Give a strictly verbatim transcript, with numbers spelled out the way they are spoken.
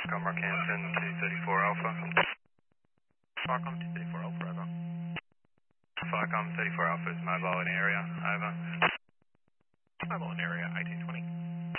Commark Hampton, two thirty-four Alpha. Qualcomm two thirty-four Alpha, over. Qualcomm thirty-four Alpha is mobile in area, over. Mobile in area, I two twenty.